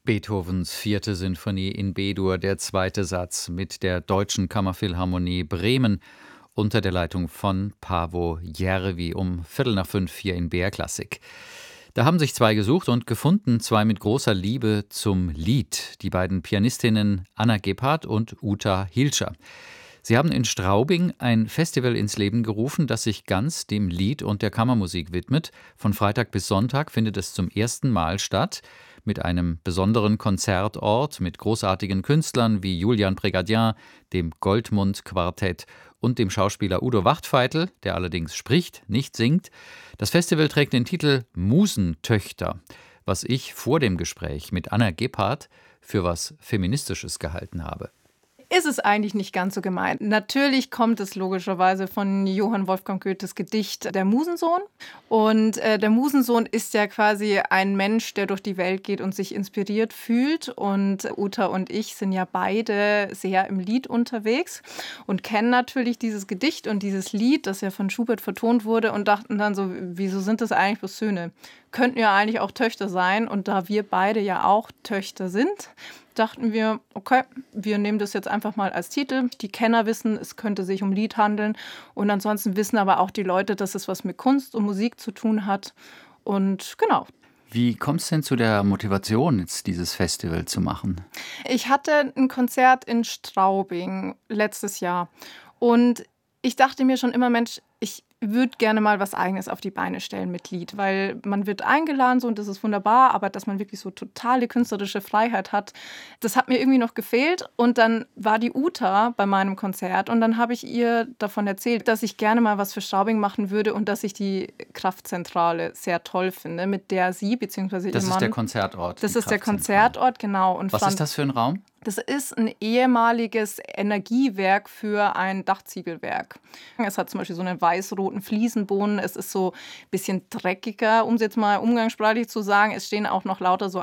Beethovens 4. Sinfonie in B-Dur, der zweite Satz mit der Deutschen Kammerphilharmonie Bremen unter der Leitung von Paavo Järvi um 4:45 hier in BR Klassik. Da haben sich zwei gesucht und gefunden, zwei mit großer Liebe zum Lied, die beiden Pianistinnen Anna Gebhardt und Uta Hilscher. Sie haben in Straubing ein Festival ins Leben gerufen, das sich ganz dem Lied und der Kammermusik widmet. Von Freitag bis Sonntag findet es zum ersten Mal statt, mit einem besonderen Konzertort, mit großartigen Künstlern wie Julian Pregardien, dem Goldmund-Quartett und dem Schauspieler Udo Wachtfeitel, der allerdings spricht, nicht singt. Das Festival trägt den Titel Musentöchter, was ich vor dem Gespräch mit Anna Gebhardt für was Feministisches gehalten habe. Ist es eigentlich nicht ganz so gemeint. Natürlich kommt es logischerweise von Johann Wolfgang Goethes Gedicht Der Musensohn. Und der Musensohn ist ja quasi ein Mensch, der durch die Welt geht und sich inspiriert fühlt. Und Uta und ich sind ja beide sehr im Lied unterwegs und kennen natürlich dieses Gedicht und dieses Lied, das ja von Schubert vertont wurde, und dachten dann so, wieso sind das eigentlich bloß Söhne? Könnten ja eigentlich auch Töchter sein. Und da wir beide ja auch Töchter sind, dachten wir, okay, wir nehmen das jetzt einfach mal als Titel. Die Kenner wissen, es könnte sich um Lied handeln. Und ansonsten wissen aber auch die Leute, dass es was mit Kunst und Musik zu tun hat. Und genau. Wie kommt es denn zu der Motivation, jetzt dieses Festival zu machen? Ich hatte ein Konzert in Straubing letztes Jahr. Und ich dachte mir schon immer, Mensch, ich würde gerne mal was Eigenes auf die Beine stellen mit Lied, weil man wird eingeladen so und das ist wunderbar, aber dass man wirklich so totale künstlerische Freiheit hat, das hat mir irgendwie noch gefehlt. Und dann war die Uta bei meinem Konzert und dann habe ich ihr davon erzählt, dass ich gerne mal was für Straubing machen würde und dass ich die Kraftzentrale sehr toll finde, mit der sie bzw. ihr Mann... Das ist der Konzertort. Das ist der Konzertort, genau. Und was ist das für ein Raum? Das ist ein ehemaliges Energiewerk für ein Dachziegelwerk. Es hat zum Beispiel so einen weiß-roten Fliesenboden. Es ist so ein bisschen dreckiger, um es jetzt mal umgangssprachlich zu sagen. Es stehen auch noch lauter so